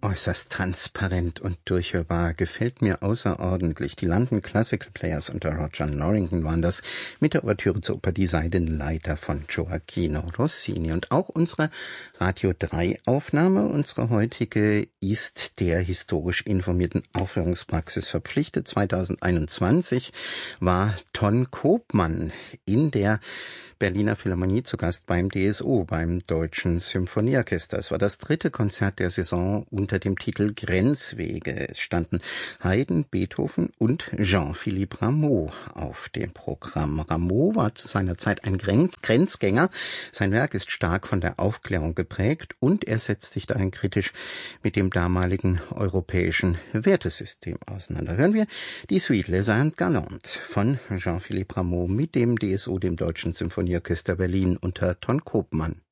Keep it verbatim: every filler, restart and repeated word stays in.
Äußerst transparent und durchhörbar, gefällt mir außerordentlich. Die London Classical Players unter Roger Norrington waren das mit der Ouvertüre zur Oper Die Seidenleiter von Gioacchino Rossini. Und auch unsere Radio drei Aufnahme, unsere heutige, ist der historisch informierten Aufführungspraxis verpflichtet. zweitausendeinundzwanzig war Ton Koopman in der Berliner Philharmonie zu Gast beim D S O, beim Deutschen Symphonieorchester. Es war das dritte Konzert der Saison unter dem Titel Grenzwege. Es standen Haydn, Beethoven und Jean-Philippe Rameau auf dem Programm. Rameau war zu seiner Zeit ein Grenz- Grenzgänger. Sein Werk ist stark von der Aufklärung geprägt und er setzt sich dahin kritisch mit dem damaligen europäischen Wertesystem auseinander. Hören wir die Suite Les Indes Galantes von Jean-Philippe Rameau mit dem D S O, dem Deutschen Symphonieorchester Berlin unter Ton Koopman.